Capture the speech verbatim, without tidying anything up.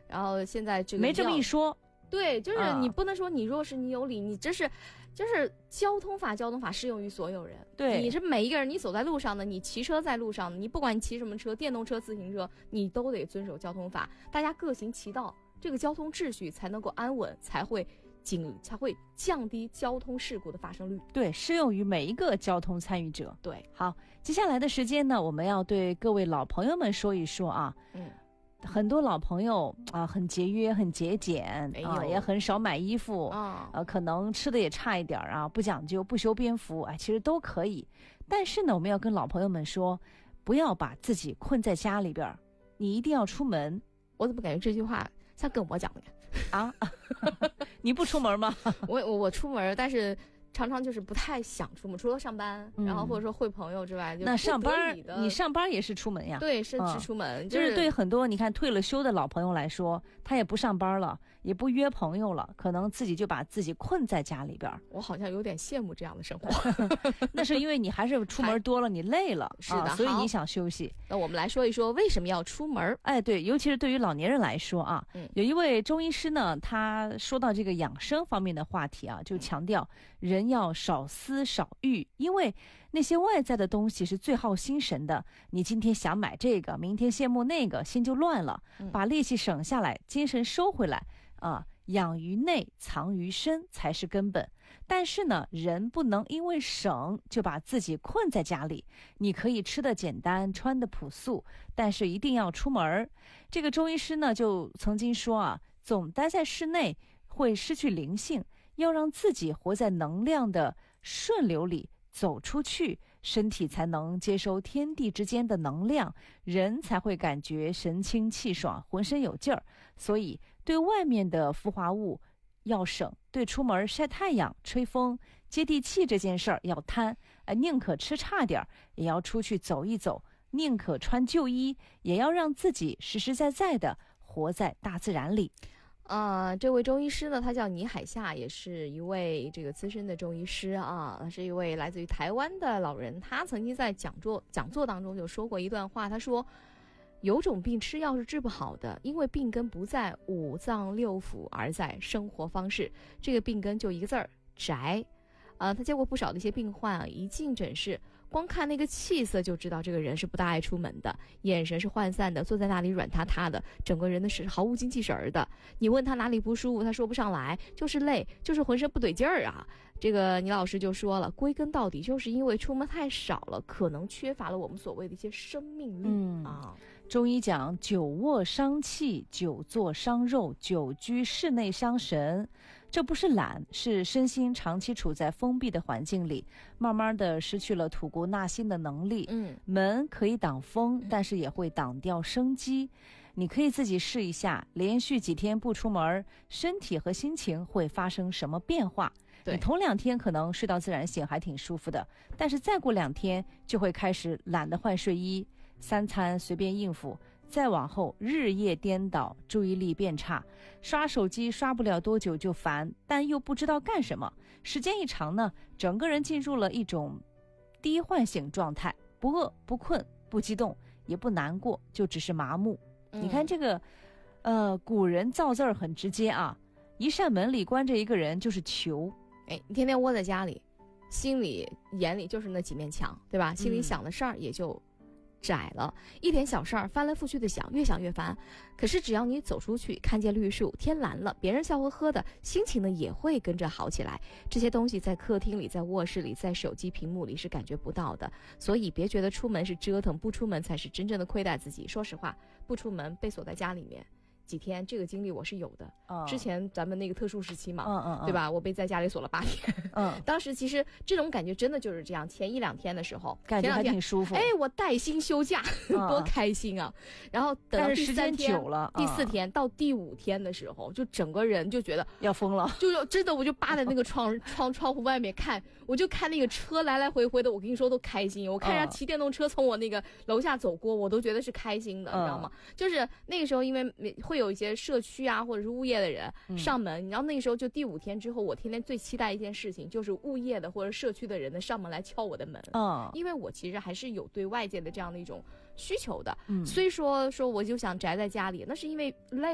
然后现在这个没这么一说。 对，就是你不能说你弱势你有理，你这是就是交通法交通法适用于所有人。 对， 你是每一个人，你走在路上的，你骑车在路上的，你不管你骑什么车，电动车自行车，你都得遵守交通法，大家各行其道，这个交通秩序才能够安稳，才会仅才会降低交通事故的发生率。 对，适用于每一个交通参与者。 对， 好，接下来的时间呢，我们要对各位老朋友们说一说啊， 嗯。 很多老朋友啊，很节约，很节俭、哎、啊，也很少买衣服啊，呃，可能吃的也差一点啊，不讲究，不修边幅，哎，其实都可以。但是呢，我们要跟老朋友们说，不要把自己困在家里边，你一定要出门。 我怎么感觉这句话像跟我讲的啊？你不出门吗？ 我我我出门，但是。常常就是不太想出门，除了上班，嗯、然后或者说会朋友之外，就那上班你上班也是出门呀？ 对，是是出门， 嗯、就是对很多你看退了休的老朋友来说，他也不上班了，也不约朋友了，可能自己就把自己困在家里边。 我好像有点羡慕这样的生活。 那是因为你还是出门多了，你累了， 是的、啊， 所以你想休息。 那我们来说一说为什么要出门？ 哎，对，尤其是对于老年人来说啊，嗯、有一位中医师呢，他说到这个养生方面的话题啊，就强调人要少思。思少欲，因为那些外在的东西是最耗心神的。你今天想买这个，明天羡慕那个，心就乱了。把力气省下来，精神收回来啊，养于内，藏于身才是根本。但是呢，人不能因为省就把自己困在家里。你可以吃的简单，穿的朴素，但是一定要出门。这个中医师呢，就曾经说啊，总待在室内会失去灵性。要让自己活在能量的顺流里，走出去，身体才能接收天地之间的能量，人才会感觉神清气爽，浑身有劲儿。所以对外面的浮华物要省，对出门晒太阳、吹风、接地气这件事儿要贪，呃，宁可吃差点也要出去走一走，宁可穿旧衣也要让自己实实在在的活在大自然里。 呃，这位中医师呢，他叫倪海夏，也是一位这个资深的中医师啊，是一位来自于台湾的老人。他曾经在讲座讲座当中就说过一段话，他说有种病吃药是治不好的，因为病根不在五脏六腑，而在生活方式。这个病根就一个字儿，宅。呃，他见过不少的一些病患啊，一进诊室，光看那个气色就知道这个人是不大爱出门的，眼神是涣散的，坐在那里软塌塌的，整个人呢是毫无精气神儿的。你问他哪里不舒服，他说不上来，就是累，就是浑身不对劲儿啊。这个倪老师就说了，归根到底就是因为出门太少了，可能缺乏了我们所谓的一些生命力、嗯、啊。 中医讲久卧伤气，久坐伤肉，久居室内伤神。这不是懒，是身心长期处在封闭的环境里，慢慢的失去了吐故纳新的能力。嗯，门可以挡风，但是也会挡掉生机。你可以自己试一下，连续几天不出门，身体和心情会发生什么变化？你头两天可能睡到自然醒还挺舒服的，但是再过两天就会开始懒得换睡衣，三餐随便应付，再往后日夜颠倒，注意力变差，刷手机刷不了多久就烦，但又不知道干什么。时间一长呢，整个人进入了一种低唤醒状态，不饿不困不激动也不难过，就只是麻木。嗯、你看这个呃，古人造字儿很直接啊，一扇门里关着一个人就是囚。 哎，你天天窝在家里，心里眼里就是那几面墙，对吧？心里想的事儿也就窄了，嗯、一点小事儿翻来覆去的想，越想越烦。可是只要你走出去，看见绿树，天蓝了，别人笑呵呵的，心情呢也会跟着好起来。这些东西在客厅里，在卧室里，在手机屏幕里是感觉不到的。所以别觉得出门是折腾，不出门才是真正的亏待自己。说实话，不出门被锁在家里面几天，这个经历我是有的。嗯、之前咱们那个特殊时期嘛，嗯嗯嗯对吧？我被在家里锁了八天。嗯，当时其实这种感觉真的就是这样。前一两天的时候， 感觉还挺舒服。 哎，我带薪休假，嗯、多开心啊！然后等到第三天、 久了第四天、嗯、到第五天的时候，就整个人就觉得要疯了， 就真的我就扒在那个窗窗窗户外面看，我就看那个车来来回回的，我跟你说都开心。我看人家骑电动车从我那个楼下走过，我都觉得是开心的，嗯、你知道吗？就是那个时候，因为会有一些社区啊，或者是物业的人上门，嗯、然后那个时候就第五天之后，我天天最期待一件事情，就是物业的或者社区的人呢上门来敲我的门。嗯，因为我其实还是有对外界的这样的一种需求的。嗯，虽说说我就想宅在家里，那是因为累。